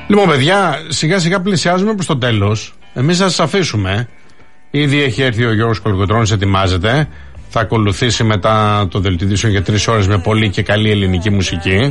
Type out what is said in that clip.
Λοιπόν, παιδιά, σιγά σιγά πλησιάζουμε προς το τέλος. Εμείς θα σας αφήσουμε. Ήδη έχει έρθει ο Γιώργος Κολοκοτρώνης, ετοιμάζεται. Θα ακολουθήσει μετά το δελτίο ειδήσεων για 3 ώρες με πολύ και καλή ελληνική μουσική.